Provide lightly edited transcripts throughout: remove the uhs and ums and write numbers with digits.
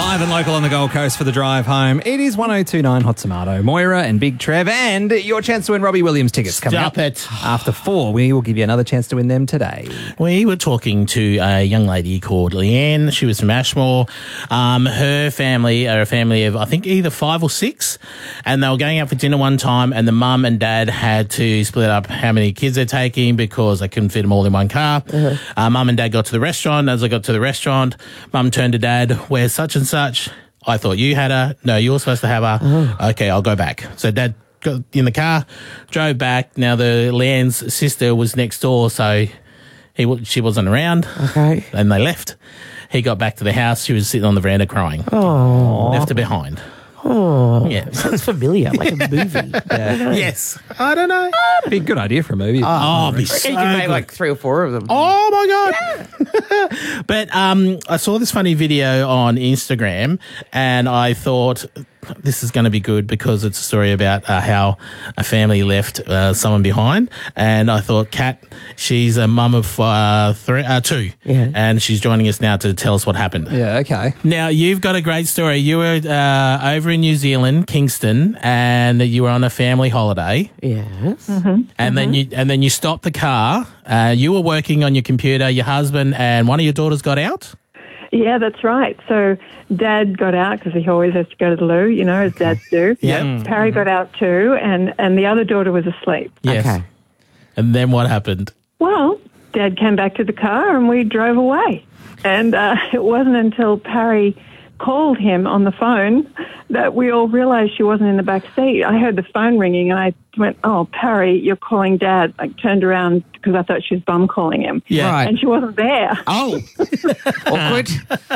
Live and local on the Gold Coast for the drive home. It is 1029 Hot Tomato. Moira and Big Trev, and your chance to win Robbie Williams tickets coming up. Stop it. After 4, we will give you another chance to win them today. We were talking to a young lady called Leanne. She was from Ashmore. Her family are a family of, I think, either 5 or 6. And they were going out for dinner one time, and the mum and dad had to split up how many kids they're taking because they couldn't fit them all in one car. Mum and dad got to the restaurant. As they got to the restaurant, mum turned to dad, "Where's such and such? I thought you had her. No, you were supposed to have her. Okay, I'll go back." So dad got in the car, drove back. Now Leanne's sister was next door, so she wasn't around. Okay. And they left. He got back to the house. She was sitting on the veranda crying. Oh. Left her behind. Oh. Yeah. Sounds familiar, like a movie. Yes. I don't know. Be a good idea for a movie. Oh, it'd be so You can make good. like 3 or 4 of them. Oh my God. But I saw this funny video on Instagram and I thought this is going to be good because it's a story about how a family left someone behind. And I thought, Kat, she's a mum of 2. Yeah. And she's joining us now to tell us what happened. Yeah, okay. Now, you've got a great story. You were over in New Zealand, Kingston, and you were on a family holiday. Yes. And then you stopped the car. You were working on your computer. Your husband and one of your daughters got out. Yeah, that's right. So Dad got out because he always has to go to the loo, you know, as dads do. Yeah. Parry got out too, and the other daughter was asleep. Yes. Okay. And then what happened? Well, Dad came back to the car and we drove away. And it wasn't until Parry called him on the phone that we all realised she wasn't in the back seat. I heard the phone ringing and I went, "Oh, Parry, you're calling Dad." I turned around because I thought she was bum calling him. Yeah. Right. And she wasn't there. Oh. Awkward.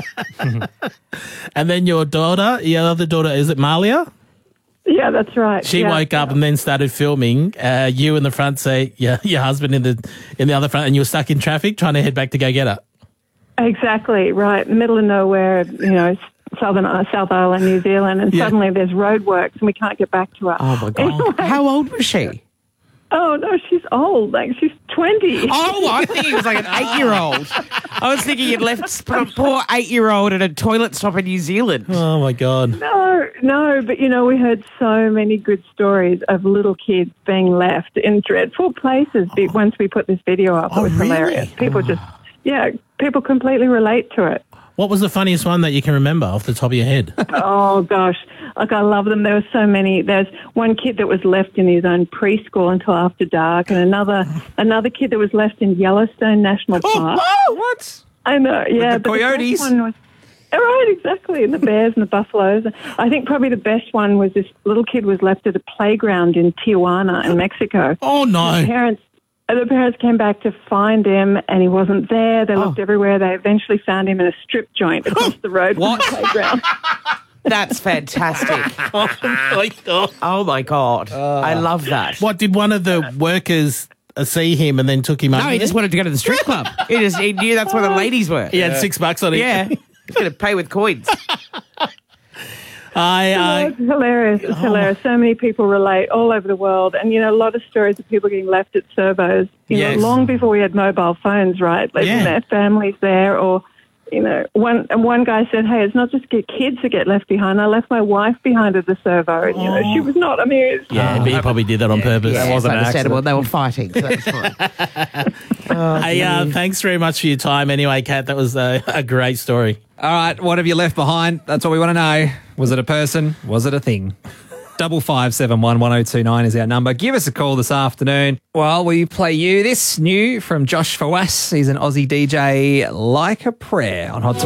And then your other daughter, is it Malia? Yeah, that's right. She Yeah. woke up and then started filming. You in the front seat, your husband in the other front, and you were stuck in traffic trying to head back to go get her. Exactly, right. In the middle of nowhere, you know, South Island, New Zealand, and Yeah. suddenly there's roadworks and we can't get back to her. Oh, my God. Anyway, How old was she? oh, no, she's old. Like, she's 20. Oh, I think it was like an 8-year-old. I was thinking you'd left a poor 8-year-old at a toilet stop in New Zealand. Oh, my God. No, but, you know, we heard so many good stories of little kids being left in dreadful places once we put this video up. It was really? hilarious. People completely relate to it. What was the funniest one that you can remember off the top of your head? Oh, gosh. Like, I love them. There were so many. There's one kid that was left in his own preschool until after dark, and another kid that was left in Yellowstone National Park. Oh, what? I know, yeah. With the but coyotes? best one was, right, exactly, and the bears and the buffaloes. I think probably the best one was this little kid was left at a playground in Tijuana in Mexico. Oh, no. The parents came back to find him, and he wasn't there. They looked everywhere. They eventually found him in a strip joint across the road from the playground. That's fantastic. Oh, my God. Oh, my God. I love that. What, did one of the workers see him and then took him No, he just wanted to go to the strip club. He knew that's where the ladies were. He had $6 on him. Yeah. He's going to pay with coins. It's hilarious. It's hilarious. So many people relate all over the world. And, you know, a lot of stories of people getting left at servos, you know, long before we had mobile phones, right? Leaving their families there or, you know, one guy said, "Hey, it's not just kids that get left behind. I left my wife behind at the servo." And, you know, she was not amused. Yeah, but you probably did that on purpose. Yeah, wasn't it's an understandable. They were fighting, so that's fine. Hey, thanks very much for your time anyway, Kat. That was a great story. All right, what have you left behind? That's what we want to know. Was it a person? Was it a thing? 5571 1029 is our number. Give us a call this afternoon. Well, we play you this new from Josh Fawaz. He's an Aussie DJ, Like a Prayer on Hot